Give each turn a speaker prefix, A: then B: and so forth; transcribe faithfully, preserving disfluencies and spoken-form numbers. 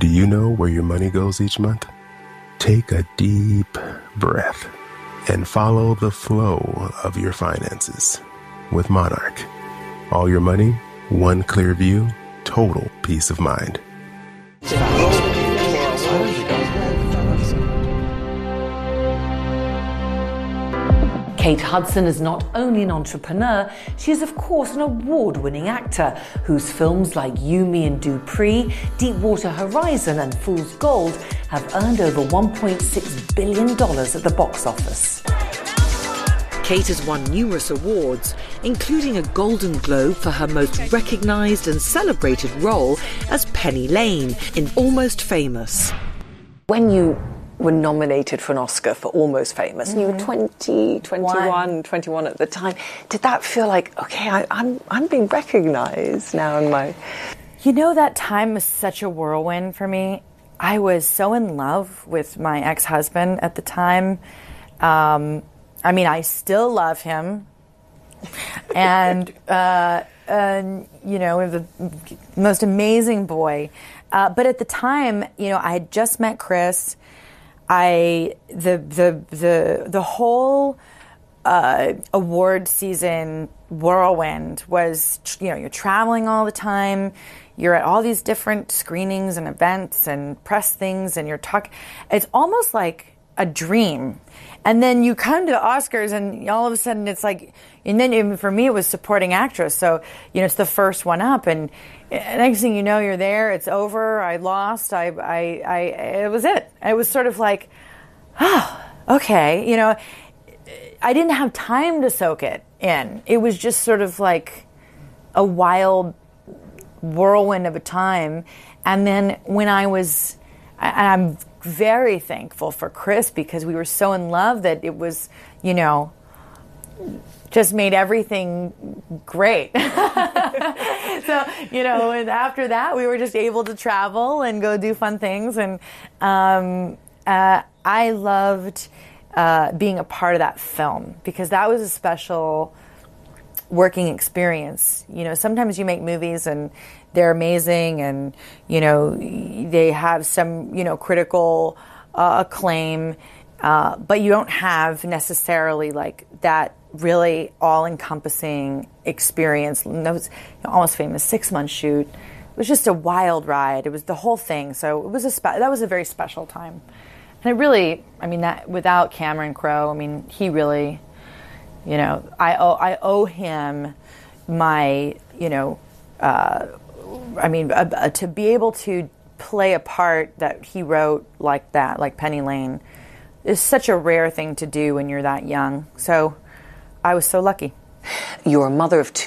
A: Do you know where your money goes each month? Take a deep breath and follow the flow of your finances with Monarch. All your money, one clear view, total peace of mind.
B: Kate Hudson is not only an entrepreneur, she is of course an award-winning actor whose films like You, Me and Dupree, Deepwater Horizon and Fool's Gold have earned over one point six billion dollars at the box office.
C: Kate has won numerous awards, including a Golden Globe for her most recognised and celebrated role as Penny Lane in Almost Famous.
B: When you were nominated for an Oscar for Almost Famous, mm-hmm. and you were twenty, twenty-one, twenty-one at the time, did that feel like, okay, I, I'm I'm being recognised now in my...
D: You know, that time was such a whirlwind for me. I was so in love with my ex-husband at the time. Um, I mean, I still love him. And, uh, uh, you know, the most amazing boy. Uh, but at the time, you know, I had just met Chris. I the the the the whole uh, award season whirlwind was, you know, you're traveling all the time, you're at all these different screenings and events and press things, and you're talking. It's almost like a dream. And then you come to the Oscars, and all of a sudden it's like, and then even for me it was supporting actress, so you know it's the first one up, and next thing you know, you're there. It's over. I lost. I, I, I. It was it. It was sort of like, oh, okay. You know, I didn't have time to soak it in. It was just sort of like a wild whirlwind of a time. And then when I was, and I'm very thankful for Chris because we were so in love that it was, you know, just made everything great. So, you know, and after that, we were just able to travel and go do fun things. And um, uh, I loved uh, being a part of that film because that was a special working experience. You know, sometimes you make movies and they're amazing and, you know, they have some, you know, critical uh, acclaim, uh, but you don't have necessarily like that really all-encompassing experience. That was, you know, Almost Famous, six-month shoot. It was just a wild ride. It was the whole thing. So it was a spe- that was a very special time. And it really, I mean, that without Cameron Crowe, I mean, he really, you know, I owe, I owe him my, you know, uh, I mean, uh, uh, to be able to play a part that he wrote like that, like Penny Lane, is such a rare thing to do when you're that young. So I was so lucky.
B: You're a mother of two.